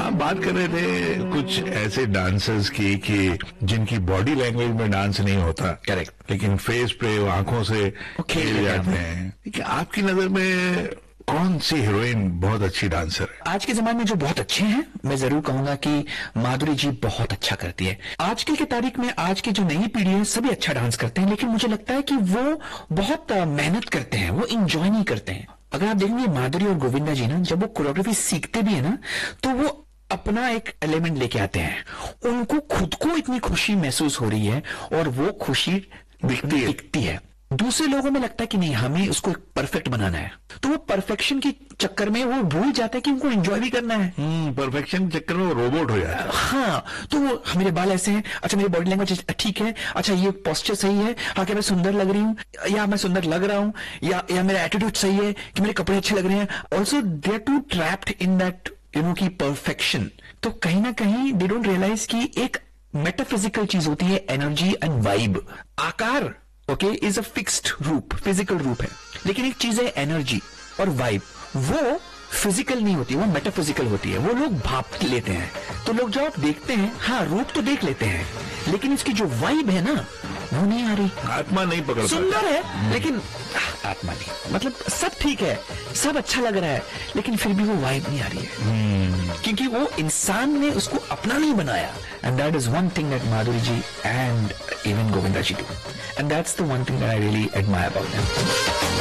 आप बात कर रहे थे कुछ ऐसे डांसर्स की कि जिनकी बॉडी लैंग्वेज में डांस नहीं होता, करेक्ट, लेकिन फेस पे वो आंखों से खेल जाते हैं। लेकिन आपकी नजर में कौन सी हीरोइन बहुत अच्छी डांसर है? आज के जमाने में जो बहुत अच्छे हैं, मैं जरूर कहूंगा कि माधुरी जी बहुत अच्छा करती है। आजकल की तारीख में आज की जो नई पीढ़ी है सभी अच्छा डांस करते हैं, लेकिन मुझे लगता है कि वो बहुत मेहनत करते हैं, वो इंजॉय नहीं करते हैं। अगर आप देखेंगे माधुरी और गोविंदा जी ना, जब वो कोरियोग्राफी सीखते भी है ना, तो वो अपना एक एलिमेंट लेके आते हैं। उनको खुद को इतनी खुशी महसूस हो रही है और वो खुशी दिखती है। दूसरे लोगों में लगता है कि नहीं, हमें उसको परफेक्ट बनाना है, तो वो परफेक्शन के चक्कर में वो भूल जाते हैं कि उनको एंजॉय भी करना है। परफेक्शन के चक्कर में वो रोबोट हो जाता है। हाँ, तो वो मेरे बाल ऐसे हैं, अच्छा मेरी बॉडी लैंग्वेज ठीक है, अच्छा ये पोस्चर सही है, हाँ क्या मैं सुंदर लग रही हूँ, या मैं सुंदर लग रहा हूँ, या मेरा एटीट्यूड सही है, कि मेरे कपड़े अच्छे लग रहे हैं। Also they are to trapped in that की परफेक्शन। तो कहीं ना कहीं दे डोंट रियलाइज कि एक मेटाफिजिकल चीज होती है एनर्जी एंड वाइब। आकार इज अ फिक्स्ड रूप, फिजिकल रूप है, लेकिन एक चीज है एनर्जी और वाइब, वो फिजिकल नहीं होती, वो मेटाफिजिकल होती है। वो लोग भाप लेते हैं, तो लोग जब आप देखते हैं, हाँ रूप तो देख लेते हैं, लेकिन इसकी जो वाइब है ना, वो नहीं आ रही। आत्मा नहीं पकड़ पाता। सुंदर है लेकिन आत्मा नहीं, मतलब सब ठीक है, सब अच्छा लग रहा है, लेकिन फिर भी वो वाइब नहीं आ रही है, क्योंकि वो इंसान ने उसको अपना नहीं बनाया। And that is one thing that Madhuri ji and even Govinda ji do, and that's the one thing that I really admire about them.